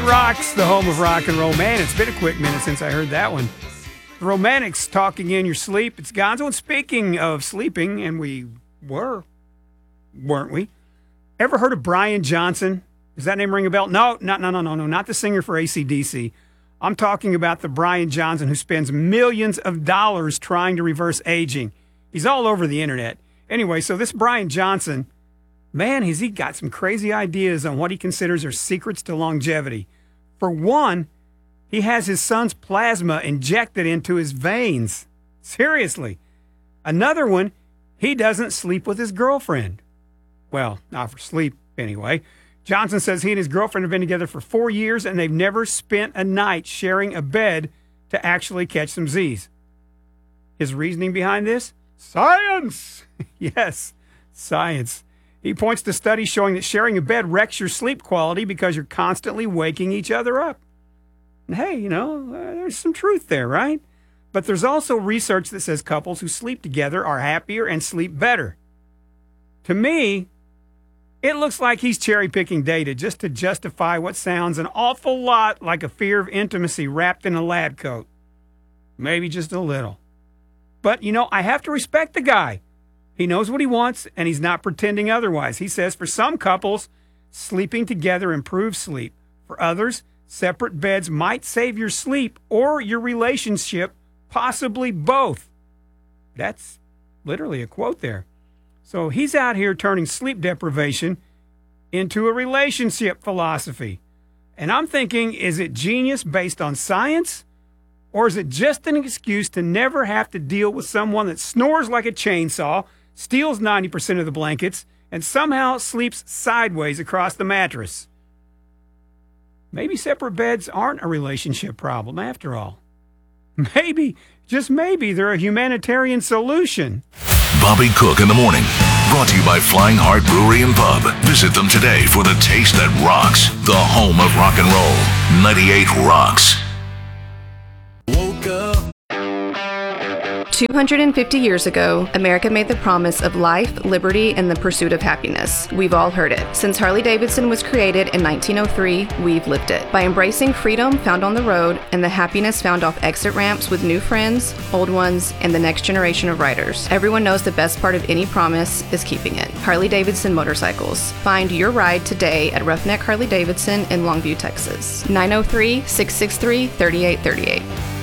Rocks, the home of rock and roll. Man, it's been a quick minute since I heard that one. The Romantics, Talking in Your Sleep. It's Gonzo. And speaking of sleeping, and we were, weren't we? Ever heard of Brian Johnson? Does that name ring a bell? No, not the singer for AC/DC. I'm talking about the Brian Johnson who spends millions of dollars trying to reverse aging. He's all over the internet. Anyway, so this Brian Johnson, man, has he got some crazy ideas on what he considers are secrets to longevity. For one, he has his son's plasma injected into his veins. Seriously. Another one, he doesn't sleep with his girlfriend. Well, not for sleep anyway. Johnson says he and his girlfriend have been together for 4 years and they've never spent a night sharing a bed to actually catch some Z's. His reasoning behind this? Science! Yes, science. He points to studies showing that sharing a bed wrecks your sleep quality because you're constantly waking each other up. And hey, there's some truth there, right? But there's also research that says couples who sleep together are happier and sleep better. To me, it looks like he's cherry-picking data just to justify what sounds an awful lot like a fear of intimacy wrapped in a lab coat. Maybe just a little. But, I have to respect the guy. He knows what he wants, and he's not pretending otherwise. He says for some couples, sleeping together improves sleep. For others, separate beds might save your sleep or your relationship, possibly both. That's literally a quote there. So he's out here turning sleep deprivation into a relationship philosophy. And I'm thinking, is it genius based on science? Or is it just an excuse to never have to deal with someone that snores like a chainsaw, steals 90% of the blankets, and somehow sleeps sideways across the mattress? Maybe separate beds aren't a relationship problem after all. Maybe, just maybe, they're a humanitarian solution. Bobby Cook in the morning. Brought to you by Flying Heart Brewery and Pub. Visit them today for the taste that rocks. The home of rock and roll. 98 Rocks. 250 years ago, America made the promise of life, liberty, and the pursuit of happiness. We've all heard it. Since Harley-Davidson was created in 1903, we've lived it. By embracing freedom found on the road and the happiness found off exit ramps with new friends, old ones, and the next generation of riders, everyone knows the best part of any promise is keeping it. Harley-Davidson Motorcycles. Find your ride today at Roughneck Harley-Davidson in Longview, Texas. 903-663-3838.